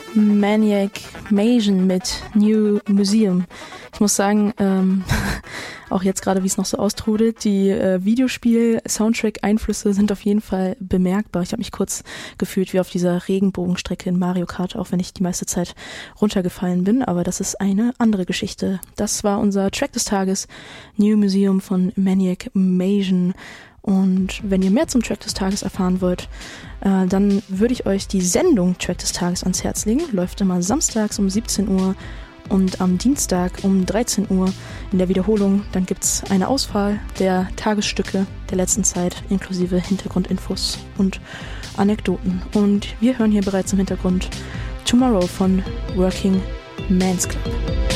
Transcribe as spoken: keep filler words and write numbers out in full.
Maniac Mansion mit New Museum. Ich muss sagen, ähm, auch jetzt gerade, wie es noch so austrudelt, die äh, Videospiel-Soundtrack-Einflüsse sind auf jeden Fall bemerkbar. Ich habe mich kurz gefühlt wie auf dieser Regenbogenstrecke in Mario Kart, auch wenn ich die meiste Zeit runtergefallen bin, aber das ist eine andere Geschichte. Das war unser Track des Tages, New Museum von Maniac Mansion. Und wenn ihr mehr zum Track des Tages erfahren wollt, äh, dann würde ich euch die Sendung Track des Tages ans Herz legen. Läuft immer samstags um siebzehn Uhr und am Dienstag um dreizehn Uhr in der Wiederholung. Dann gibt es eine Auswahl der Tagesstücke der letzten Zeit, inklusive Hintergrundinfos und Anekdoten. Und wir hören hier bereits im Hintergrund Tomorrow von Working Man's Club.